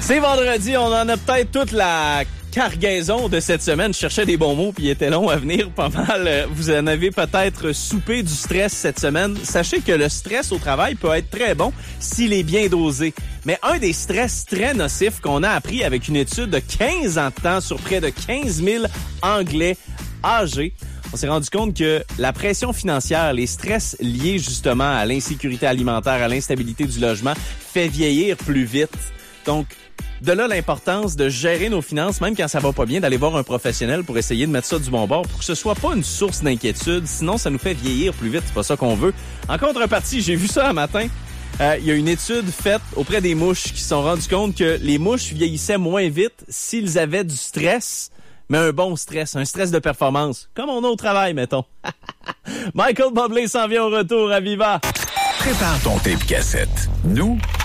C'est vendredi, on en a peut-être toute la cargaison de cette semaine. Je cherchais des bons mots, puis il était long à venir, pas mal. Vous en avez peut-être soupé du stress cette semaine. Sachez que le stress au travail peut être très bon s'il est bien dosé. Mais un des stress très nocifs qu'on a appris avec une étude de 15 ans de temps sur près de 15 000 Anglais âgés, on s'est rendu compte que la pression financière, les stress liés justement à l'insécurité alimentaire, à l'instabilité du logement, fait vieillir plus vite. Donc, de là l'importance de gérer nos finances, même quand ça va pas bien, d'aller voir un professionnel pour essayer de mettre ça du bon bord, pour que ce soit pas une source d'inquiétude. Sinon, ça nous fait vieillir plus vite. C'est pas ça qu'on veut. En contrepartie, j'ai vu ça un matin. Il y a une étude faite auprès des mouches qui se sont rendus compte que les mouches vieillissaient moins vite s'ils avaient du stress, mais un bon stress, un stress de performance, comme on a au travail, mettons. Michael Bublé s'en vient au retour à Viva. Prépare ton tape cassette. Nous,